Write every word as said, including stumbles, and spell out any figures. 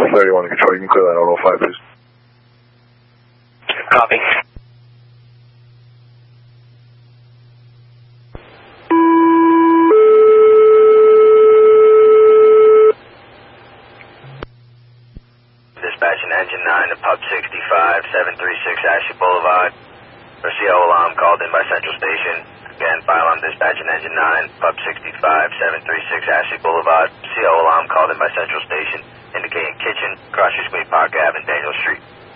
thirty-one control, you can clear that on oh five, please. Copy. Dispatching engine nine to pub sixty-five, seven three six Ashley Boulevard. For C O alarm called in by Central Station. Again, file on dispatching engine nine, pub sixty-five, seven three six Ashley Boulevard. C O alarm called in by Central Station, indicating kitchen, across your Park Avenue, Daniel Street.